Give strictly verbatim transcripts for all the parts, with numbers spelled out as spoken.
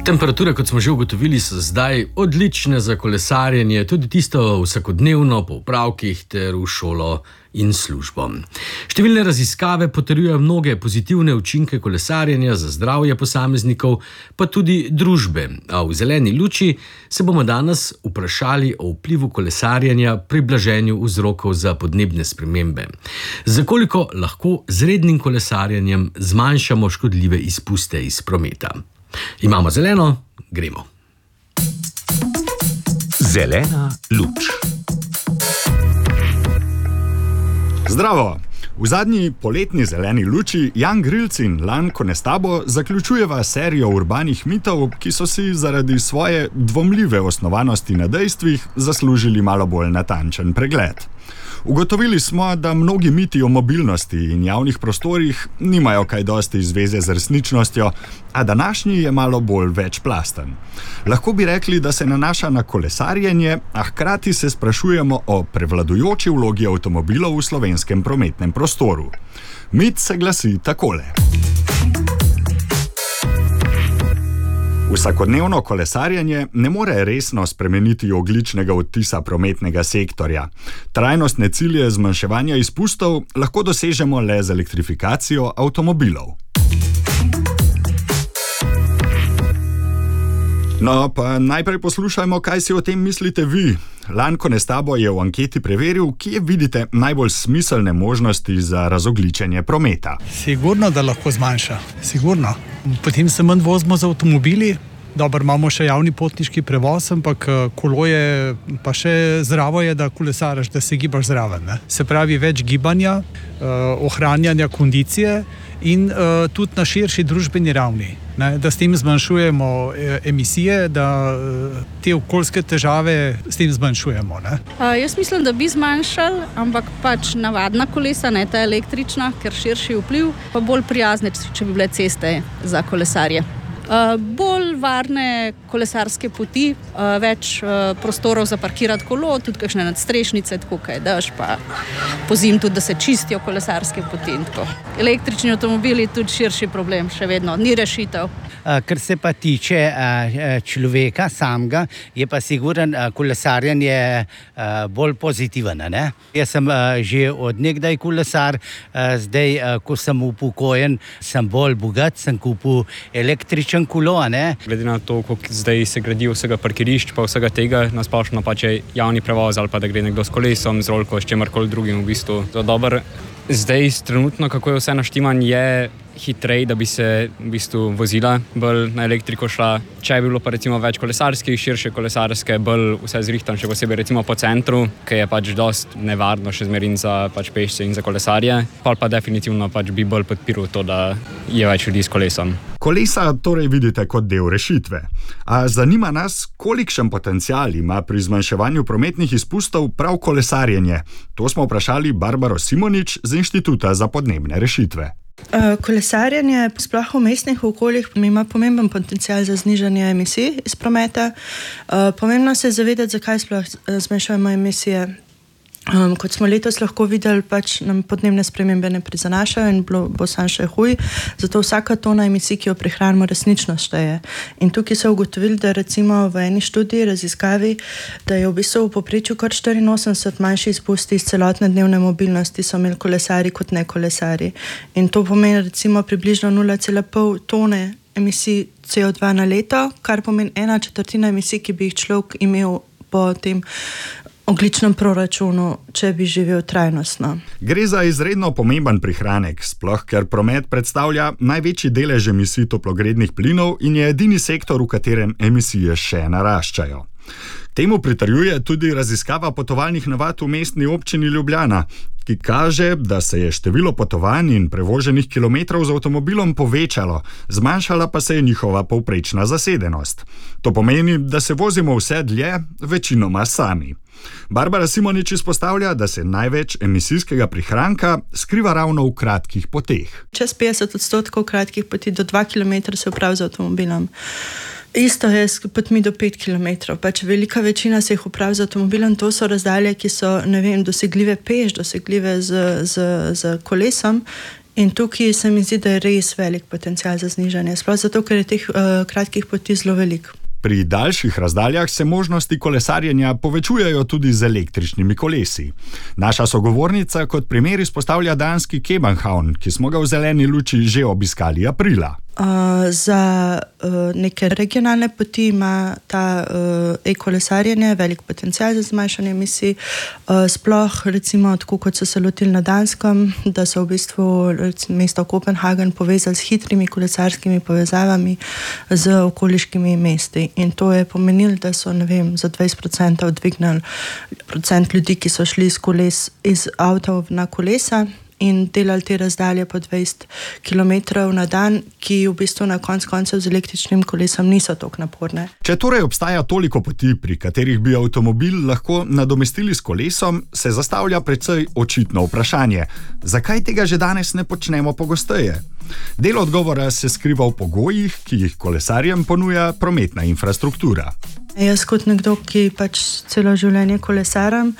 Temperature, kot smo že ugotovili, so zdaj odlične za kolesarjenje, tudi tisto vsakodnevno po opravkih ter v šolo in službo. Številne raziskave potrjujejo mnoge pozitivne učinke kolesarjenja za zdravje posameznikov, pa tudi družbe. A v zeleni luči se bomo danes vprašali o vplivu kolesarjenja pri blaženju vzrokov za podnebne spremembe. Za koliko lahko z rednim kolesarjenjem zmanjšamo škodljive izpuste iz prometa? Imamo zeleno, gremo. Zelena luč. Zdravo! V zadnji poletni zeleni luči Jan Grilc in Lan Konestabo zaključujeva serijo urbanih mitov, ki so si zaradi svoje dvomljive osnovanosti na dejstvih zaslužili malo bolj natančen pregled. Ugotovili smo, da mnogi miti o mobilnosti in javnih prostorih nimajo kaj dosti zveze z resničnostjo, a današnji je malo bolj večplasten. Lahko bi rekli, da se nanaša na kolesarjenje, a hkrati se sprašujemo o prevladujoči vlogi avtomobilov v slovenskem prometnem prostoru. Mit se glasi takole. Vsakodnevno kolesarjenje ne more resno spremeniti ogljičnega odtisa prometnega sektorja. Trajnostne cilje zmanjševanja izpustov lahko dosežemo le z elektrifikacijo avtomobilov. No, pa najprej poslušajmo, kaj si o tem mislite vi. Lan Konestabo je v anketi preveril, kje vidite najbolj smiselne možnosti za razogljičenje prometa. Sigurno, da lahko zmanjša. Sigurno. Potem se manj vozimo z avtomobili. Dobro, imamo še javni potniški prevoz, ampak kolo je, pa še zdravo je, da kolesaraš, da se gibaš zraven. Ne? Se pravi, več gibanja, eh, ohranjanja kondicije in eh, tudi na širši družbeni ravni. Ne? Da s tem zmanjšujemo emisije, da te okoljske težave s tem zmanjšujemo. Ne? Uh, jaz mislim, da bi zmanjšali, ampak pač navadna kolesa, ne ta električna, ker širši vpliv, pa bolj prijazne, če bi bile ceste za kolesarje. Uh, bolj varne kolesarske poti, uh, več uh, prostorov za parkirati kolo, tudi kakšne nadstrešnice, tako kaj daš, pa pozim tudi, da se čistijo kolesarske poti in tako. Električni avtomobili tudi širši problem, še vedno, ni rešitev. Kar se pa tiče človeka samega, je pa siguren kolesarjenje bolj pozitiven. Ne? Jaz sem že od nekdaj kolesar, zdaj, ko sem upokojen, sem bolj bogat, sem kupil električen kolo. Ne? Glede na to, koliko zdaj se gradi vsega parkirišč, pa vsega tega, nasplošno pa če javni prevoz ali pa da gre nekdo s kolesom, z rolko, s čemarkoli drugim v bistvu. To dober. Zdaj, trenutno, kako je vse naštiman, je hitrej, da bi se v bistvu vozila bolj na elektriko šla. Če bi bilo pa recimo več kolesarskih, širše kolesarske, bolj vse zrihtan, še posebej recimo po centru, ki je pač dost nevarno še zmerin za pač pešce in za kolesarje, pa pa definitivno pač bi bolj podpiral to, da je več ljudi s kolesom. Kolesa torej vidite kot del rešitve. A zanima nas, kolikšen potencial ima pri zmanjševanju prometnih izpustov prav kolesarjenje. To smo vprašali Barbaro Simonič z Inštituta za podnebne rešitve. Kolesarjenje sploh v mestnih okoljih ima pomemben potencial za znižanje emisij iz prometa. Pomembno se je zavedati, zakaj sploh zmanjšujemo emisije. Um, kot smo letos lahko videli, pač nam podnebne spremembe ne prizanašajo in bo, bo sam še huj, zato vsaka tona emisij, ki jo prihranimo, resnično šteje. In tukaj so ugotovili, da recimo v eni študiji raziskavi, da je v bistvu v povprečju kar štiriinosemdeset manjši izpusti iz celotne dnevne mobilnosti so imeli kolesari kot ne kolesari. In to pomeni recimo približno nula cela pet tone emisij C O dva na leto, kar pomeni ena četrtina emisij, ki bi jih človek imel po tem ogljičnem proračunu, če bi živel trajnostno. Gre za izredno pomemben prihranek, sploh ker promet predstavlja največji delež emisij toplogrednih plinov in je edini sektor, v katerem emisije še naraščajo. Temu pritrjuje tudi raziskava potovalnih navad v mestni občini Ljubljana, ki kaže, da se je število potovanj in prevoženih kilometrov z avtomobilom povečalo, zmanjšala pa se je njihova povprečna zasedenost. To pomeni, da se vozimo vse dlje, večinoma sami. Barbara Simonič izpostavlja, da se največ emisijskega prihranka skriva ravno v kratkih poteh. Čez petdeset odstotkov kratkih poti do dva kilometra se opravi z avtomobilom. Isto je s potmi do pet kilometrov, pač velika večina se jih opravi z avtomobilom, to so razdalje, ki so, ne vem, dosegljive peš, dosegljive z, z, z kolesom In tukaj se mi zdi, da je res velik potencial za znižanje, sploh zato, ker je teh uh, kratkih poti zelo veliko. Pri daljših razdaljah se možnosti kolesarjenja povečujejo tudi z električnimi kolesi. Naša sogovornica kot primer izpostavlja danski København, ki smo ga v zeleni luči že obiskali aprila. Uh, za uh, neke regionalne poti ima ta uh, e-kolesarjenje velik potencial za zmanjšanje emisij. Uh, sploh recimo tako, kot so se lotili na Danskem, da so v bistvu recimo, mesto Kopenhagen povezali s hitrimi kolesarskimi povezavami z okoliškimi mesti. In to je pomenilo, da so ne vem, za dvajset procentov dvignili procent ljudi, ki so šli iz, koles, iz avtov na kolesa in delali te razdalje po dvajset kilometrov na dan, ki v bistvu na konc koncev z električnim kolesom niso toliko naporne. Če torej obstaja toliko poti, pri katerih bi avtomobil lahko nadomestili s kolesom, se zastavlja precej očitno vprašanje. Zakaj tega že danes ne počnemo pogosteje? Del odgovora se skriva v pogojih, ki jih kolesarjem ponuja prometna infrastruktura. Jaz kot nekdo, ki pač celo življenje kolesaram,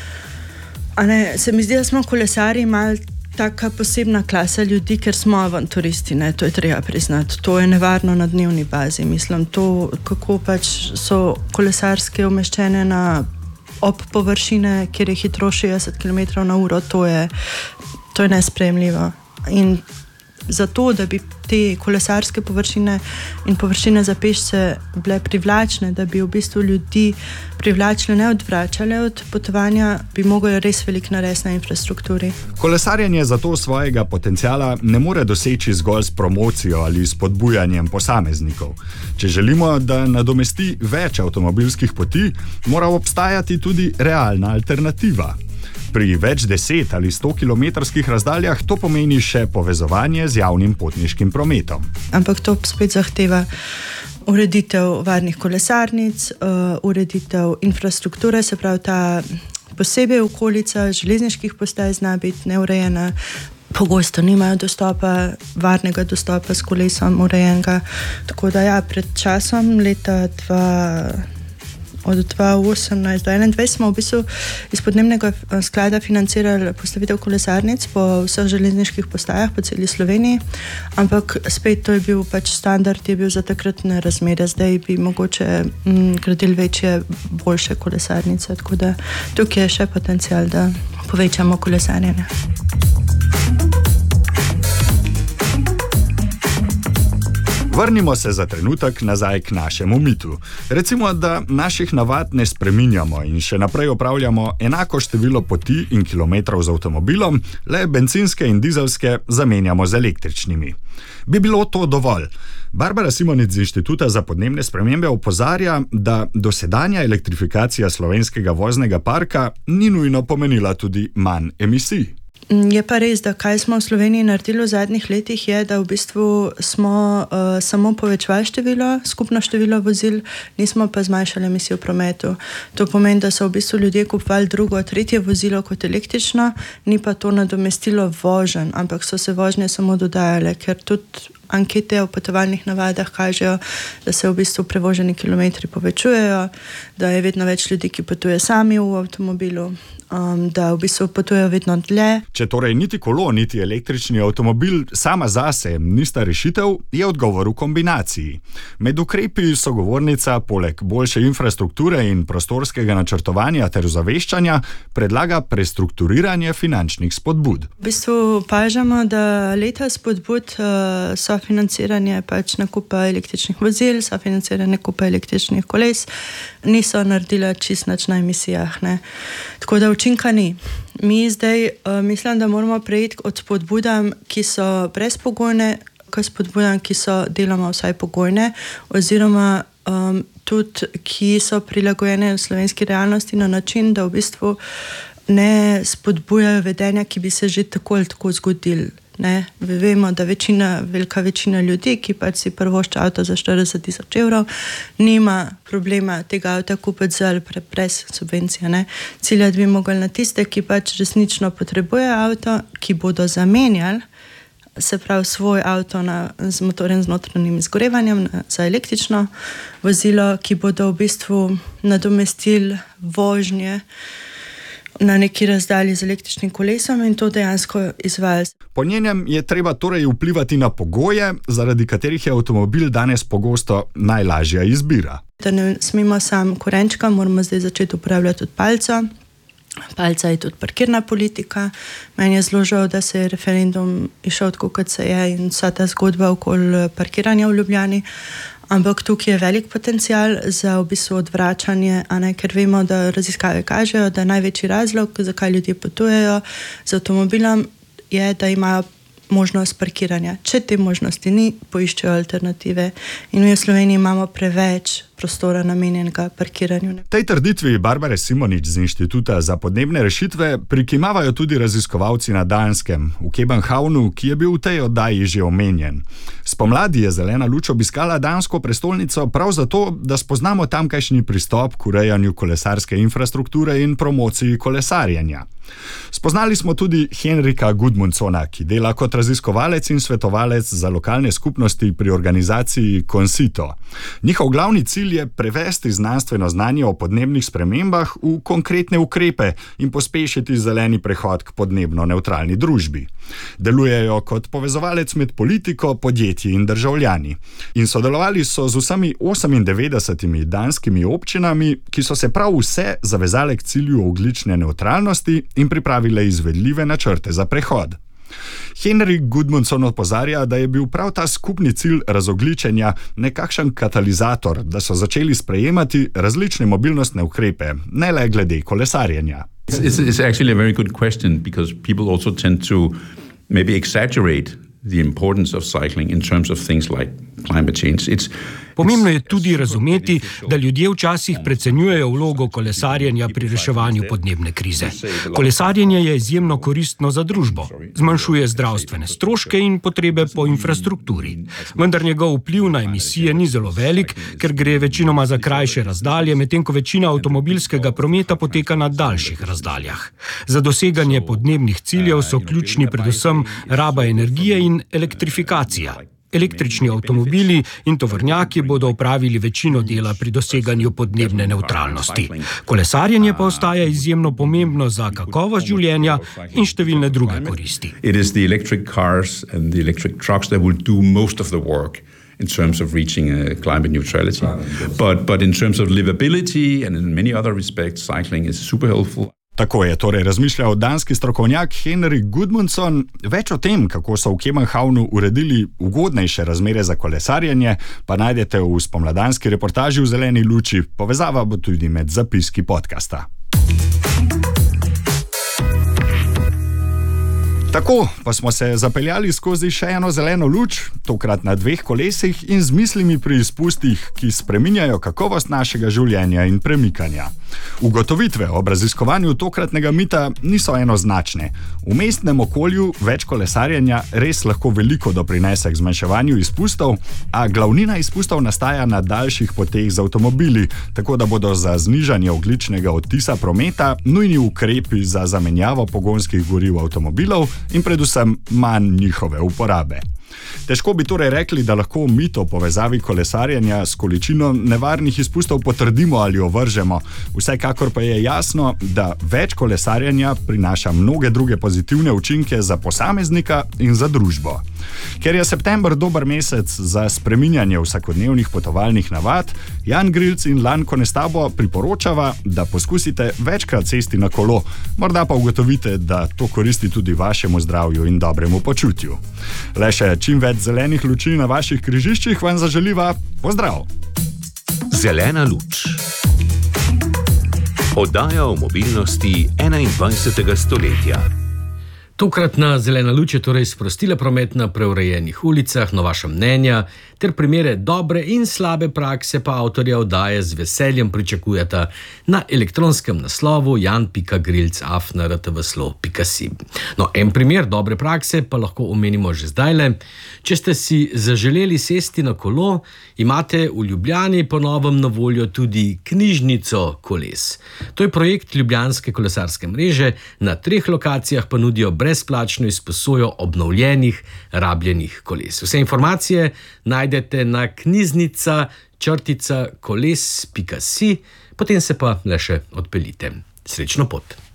a ne, se mi zdi, da smo kolesari malo taka posebna klasa ljudi, ker smo avanturisti, ne, to je treba priznati. To je nevarno na dnevni bazi. Mislim, to, kako pač so kolesarske umeščene na ob površine, kjer je hitrost šestdeset kilometrov na uro, to je, to je nesprejemljivo. In zato, da bi te kolesarske površine in površine za pešce bile privlačne, da bi v bistvu ljudi privlačile, ne odvračale od potovanja, bi mogli res veliko narediti na infrastrukturi. Kolesarjenje zato svojega potenciala ne more doseči zgolj s promocijo ali spodbujanjem posameznikov. Če želimo, da nadomesti več avtomobilskih poti, mora obstajati tudi realna alternativa. Pri več deset ali sto kilometrskih razdaljah to pomeni še povezovanje z javnim potniškim prometom. Ampak to spet zahteva ureditev varnih kolesarnic, uh, ureditev infrastrukture, se pravi ta posebej okolica železniških postaj zna biti neurejena, pogosto nimajo dostopa, varnega dostopa s kolesom urejenega. Tako da ja, pred časom leta dva od dva tisoč osemnajst do enaindvajset smo v bistvu iz podnebnega sklada financirali postavitev kolesarnic po vseh železniških postajah po celi Sloveniji, ampak spet to je bil pač standard, je bil za takratne razmere, zdaj bi mogoče m, gradili večje, boljše kolesarnice, tako da tukaj je še potencial, da povečamo kolesarjenje. Vrnimo se za trenutek nazaj k našemu mitu. Recimo, da naših navad ne spreminjamo in še naprej opravljamo enako število poti in kilometrov z avtomobilom, le bencinske in dizelske zamenjamo z električnimi. Bi bilo to dovolj? Barbara Simonic z Inštituta za podnebne spremembe opozarja, da dosedanja elektrifikacija slovenskega voznega parka ni nujno pomenila tudi manj emisij. Je pa res, da kaj smo v Sloveniji naredili v zadnjih letih je, da v bistvu smo uh, samo povečevali število, skupno število vozil, nismo pa zmanjšali emisij v prometu. To pomeni, da so v bistvu ljudje kupovali drugo, tretje vozilo kot električno, ni pa to nadomestilo voženj, ampak so se vožnje samo dodajale, ker tudi ankete o potovalnih navadah kažejo, da se v bistvu prevoženi kilometri povečujejo, da je vedno več ljudi, ki potuje sami v avtomobilu, um, da v bistvu potujejo vedno dlje. Če torej niti kolo, niti električni avtomobil sama zase nista rešitev, je odgovor v kombinaciji. Med ukrepi sogovornica poleg boljše infrastrukture in prostorskega načrtovanja ter ozaveščanja predlaga prestrukturiranje finančnih spodbud. V bistvu opažamo, da leta spodbud uh, so financiranje pač nakupa električnih vozil, so financiranje nakupa električnih koles, niso naredila čist nič na emisijah, ne. Tako da učinka ni. Mi zdaj uh, mislim, da moramo preiti od spodbudam, ki so brezpogojne, k spodbudam, ki so deloma vsaj pogojne, oziroma um, tudi, ki so prilagojene v slovenski realnosti na način, da v bistvu ne spodbujajo vedenja, ki bi se že tako ali tako zgodili. Ne, vemo, da večina, velika večina ljudi, ki pač si prvošča avto za štirideset tisoč evrov, nima problema tega avta kupiti z ali brez subvencije. Ne. Ciljati bi mogli na tiste, ki pač resnično potrebujejo avto, ki bodo zamenjali, se pravi svoj avto na, z motorjem z notranjim izgorevanjem na, za električno vozilo, ki bodo v bistvu nadomestili vožnje na neki razdalji z električnim kolesom in to dejansko izvajali. Po njenem je treba torej vplivati na pogoje, zaradi katerih je avtomobil danes pogosto najlažja izbira. Da ne smemo sam korenčka, moramo zdaj začeti uporabljati tudi palco. Palca je tudi parkirna politika. Meni je zelo žal, da se je referendum išel tako, kot se je in vsa ta zgodba okoli parkiranja v Ljubljani. Ampak tukaj je velik potencial za v bistvu odvračanje, a ne, ker vemo, da raziskave kažejo, da največji razlog, zakaj ljudje potujejo z avtomobilom, je, da imajo možnost parkiranja. Če te možnosti ni, poiščejo alternative. In mi v Sloveniji imamo preveč prostora namenjenega parkiranju. Tej trditvi Barbare Simonič z Inštituta za podnebne rešitve prikimavajo tudi raziskovalci na Danskem, v Københavnu, ki je bil v tej oddaji že omenjen. Spomladi je Zelena luč obiskala dansko prestolnico prav zato, da spoznamo tamkajšnji pristop k urejanju kolesarske infrastrukture in promociji kolesarjenja. Spoznali smo tudi Henrika Gudmundsona, ki dela kot raziskovalec in svetovalec za lokalne skupnosti pri organizaciji Concito. Njihov glavni cilj je prevesti znanstveno znanje o podnebnih spremembah v konkretne ukrepe in pospešiti zeleni prehod k podnebno nevtralni družbi. Delujejo kot povezovalec med politiko, podjetji in državljani. In sodelovali so z vsemi osemindevetdesetimi danskimi občinami, ki so se prav vse zavezale k cilju ogljične nevtralnosti in pripravile izvedljive načrte za prehod. Henrik Gudmundson opozarja, da je bil prav ta skupni cilj razogljičenja nekakšen katalizator, da so začeli sprejemati različne mobilnostne ukrepe, ne le glede kolesarjenja. It's, it's actually a very good question because people also tend to maybe exaggerate the importance of cycling in terms of things like climate change. It's Pomembno je tudi razumeti, da ljudje včasih precenjujejo vlogo kolesarjenja pri reševanju podnebne krize. Kolesarjenje je izjemno koristno za družbo, zmanjšuje zdravstvene stroške in potrebe po infrastrukturi. Vendar njegov vpliv na emisije ni zelo velik, ker gre večinoma za krajše razdalje, medtem ko večina avtomobilskega prometa poteka na daljših razdaljah. Za doseganje podnebnih ciljev so ključni predvsem raba energije in elektrifikacija. Električni avtomobili in tovornjaki bodo opravili večino dela pri doseganju podnebne nevtralnosti. Kolesarjenje pa ostaja izjemno pomembno za kakovost življenja in številne druge koristi. It is the electric cars and the electric trucks that will do most of the work in terms of reaching uh, climate neutrality. But, but in terms of livability and in many other respects, cycling is super helpful. Tako je torej razmišljal danski strokovnjak Henrik Gudmundsson. Več o tem, kako so v Københavnu uredili ugodnejše razmere za kolesarjenje, pa najdete v spomladanski reportaži v Zeleni luči. Povezava bo tudi med zapiski podcasta. Tako pa smo se zapeljali skozi še eno zeleno luč, tokrat na dveh kolesih in z mislimi pri izpustih, ki spreminjajo kakovost našega življenja in premikanja. Ugotovitve ob raziskovanju tokratnega mita niso enoznačne. V mestnem okolju več kolesarjenja res lahko veliko doprinese k zmanjševanju izpustov, a glavnina izpustov nastaja na daljših poteh z avtomobili, tako da bodo za znižanje ogljičnega odtisa prometa nujni ukrepi za zamenjavo pogonskih goriv avtomobilov in predvsem manj njihove uporabe. Težko bi torej rekli, da lahko mit o povezavi kolesarjenja s količino nevarnih izpustov potrdimo ali ovržemo. Vsekakor pa je jasno, da več kolesarjenja prinaša mnoge druge pozitivne učinke za posameznika in za družbo. Ker je september dober mesec za spreminjanje vsakodnevnih potovalnih navad, Jan Grilc in Lan Konestabo priporočava, da poskusite večkrat sesti na kolo, morda pa ugotovite, da to koristi tudi vašemu zdravju in dobremu počutju. Le še čim več zelenih luči na vaših križiščih vam zaželiva pozdrav! Zelena luč. Oddaja o mobilnosti enaindvajsetega stoletja. Tokratna zelena luč je torej sprostila promet na preurejenih ulicah, no vaša mnenja ter primere dobre in slabe prakse pa avtorja oddaje z veseljem pričakujeta na elektronskem naslovu jan pika grilc afna r t v slo pika si. No, en primer dobre prakse pa lahko omenimo že zdajle. Če ste si zaželeli sesti na kolo, imate v Ljubljani po novem na voljo tudi knjižnico koles. To je projekt Ljubljanske kolesarske mreže, na treh lokacijah pa nudijo brezplačno izposojo obnovljenih, rabljenih koles. Vse informacije najdete na knjižnica črtica koles pika si, potem se pa le še odpeljite. Srečno pot!